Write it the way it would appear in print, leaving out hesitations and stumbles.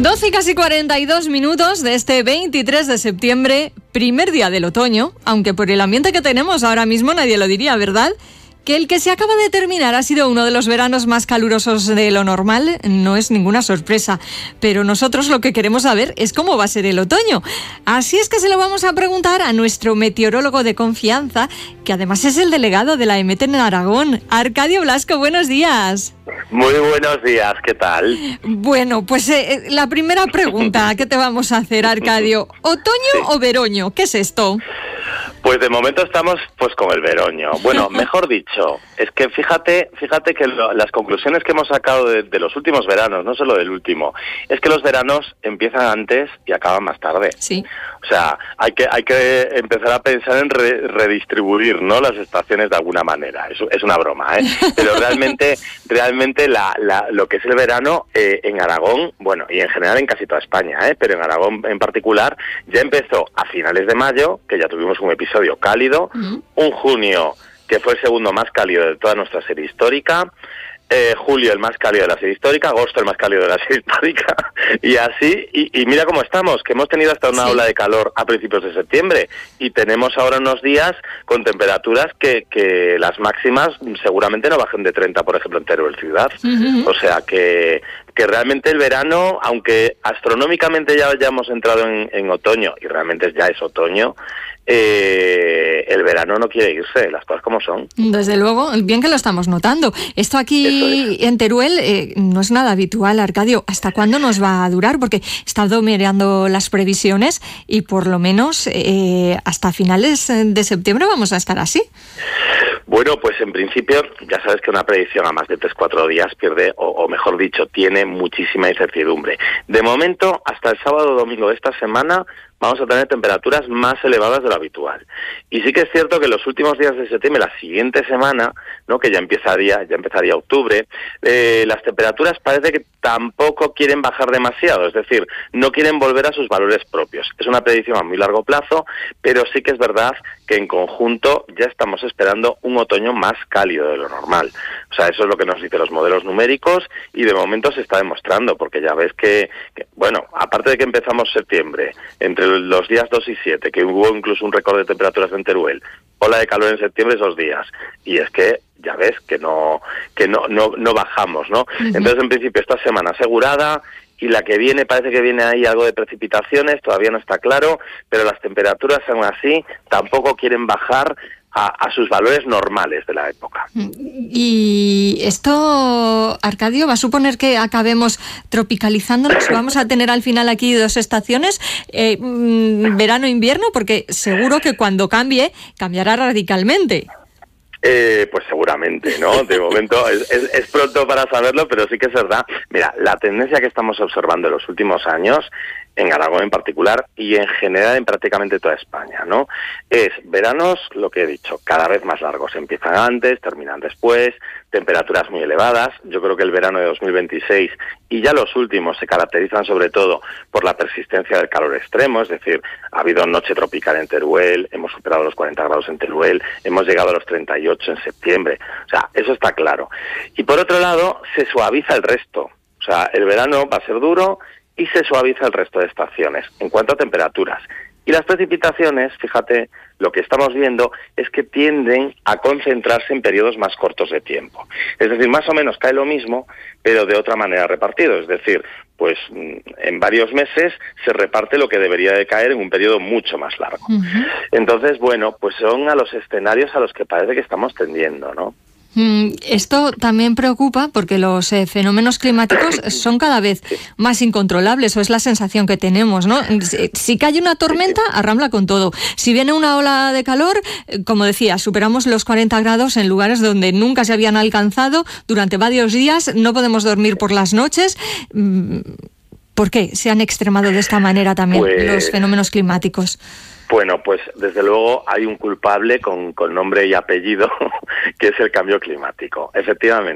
12 y casi 42 minutos de este 23 de septiembre, primer día del otoño, aunque por el ambiente que tenemos ahora mismo nadie lo diría, ¿verdad? Que el que se acaba de terminar ha sido uno de los veranos más calurosos de lo normal, no es ninguna sorpresa, pero nosotros lo que queremos saber es cómo va a ser el otoño. Así es que se lo vamos a preguntar a nuestro meteorólogo de confianza, que además es el delegado de la EMET en Aragón, Arcadio Blasco. Buenos días. Muy buenos días, ¿qué tal? Bueno, pues la primera pregunta que te vamos a hacer, Arcadio, ¿otoño o veroño? ¿Qué es esto? Pues de momento estamos pues con el veroño. Bueno, mejor dicho, es que fíjate que las conclusiones que hemos sacado de los últimos veranos, no solo del último, es que los veranos empiezan antes y acaban más tarde. Sí. O sea, hay que empezar a pensar en redistribuir, ¿no?, las estaciones de alguna manera. Es una broma, ¿eh? Pero realmente lo que es el verano en Aragón, bueno, y en general en casi toda España, pero en Aragón en particular, ya empezó a finales de mayo, que ya tuvimos un episodio cálido, un junio que fue el segundo más cálido de toda nuestra serie histórica, julio el más cálido de la serie histórica, agosto el más cálido de la serie histórica, y así, y mira cómo estamos, que hemos tenido hasta una ola de calor a principios de septiembre, y tenemos ahora unos días con temperaturas que las máximas seguramente no bajen de 30, por ejemplo, en Teruel ciudad. O sea que realmente el verano, aunque astronómicamente ya hayamos entrado en otoño, y realmente ya es otoño, el verano no quiere irse, las cosas como son. Desde luego, bien que lo estamos notando. Esto aquí en Teruel no es nada habitual, Arcadio. ¿Hasta cuándo nos va a durar? Porque he estado mirando las previsiones y por lo menos hasta finales de septiembre vamos a estar así. Bueno, pues en principio ya sabes que una predicción a más de 3-4 días pierde, o mejor dicho, tiene muchísima incertidumbre. De momento, hasta el sábado o domingo de esta semana, vamos a tener temperaturas más elevadas de lo habitual. Y sí que es cierto que los últimos días de septiembre, la siguiente semana, ¿no?, que ya empezaría octubre, las temperaturas parece que tampoco quieren bajar demasiado, es decir, no quieren volver a sus valores propios. Es una predicción a muy largo plazo, pero sí que es verdad que en conjunto ya estamos esperando un otoño más cálido de lo normal. O sea, eso es lo que nos dicen los modelos numéricos y de momento se está demostrando, porque ya ves que bueno, aparte de que empezamos septiembre, entre los días 2 y 7, que hubo incluso un récord de temperaturas en Teruel, ola de calor en septiembre esos días, y es que ya ves que no bajamos, ¿no? Entonces, en principio, esta semana asegurada, y la que viene, parece que viene ahí algo de precipitaciones, todavía no está claro, pero las temperaturas, aún así, tampoco quieren bajar a sus valores normales de la época. Y esto, Arcadio, ¿va a suponer que acabemos tropicalizándonos? ¿Vamos a tener al final aquí 2 estaciones, verano-invierno? Porque seguro que cuando cambie, cambiará radicalmente. Pues seguramente, ¿no? De momento es pronto para saberlo, pero sí que es verdad. Mira, la tendencia que estamos observando en los últimos años, en Aragón en particular, y en general en prácticamente toda España, ¿no?, es veranos, lo que he dicho, cada vez más largos. Empiezan antes, terminan después, temperaturas muy elevadas. Yo creo que el verano de 2026 y ya los últimos se caracterizan sobre todo por la persistencia del calor extremo, es decir, ha habido noche tropical en Teruel, hemos superado los 40 grados en Teruel, hemos llegado a los 38 en septiembre. O sea, eso está claro. Y por otro lado, se suaviza el resto. O sea, el verano va a ser duro y se suaviza el resto de estaciones en cuanto a temperaturas. Y las precipitaciones, fíjate, lo que estamos viendo es que tienden a concentrarse en periodos más cortos de tiempo. Es decir, más o menos cae lo mismo, pero de otra manera repartido. Es decir, pues en varios meses se reparte lo que debería de caer en un periodo mucho más largo. Entonces, bueno, pues son a los escenarios a los que parece que estamos tendiendo, ¿no? Esto también preocupa porque los fenómenos climáticos son cada vez más incontrolables, o es la sensación que tenemos, ¿no? Si cae una tormenta, arrambla con todo. Si viene una ola de calor, como decía, superamos los 40 grados en lugares donde nunca se habían alcanzado durante varios días, no podemos dormir por las noches. ¿Por qué se han extremado de esta manera también los fenómenos climáticos? Bueno, pues desde luego hay un culpable con nombre y apellido, que es el cambio climático. Efectivamente.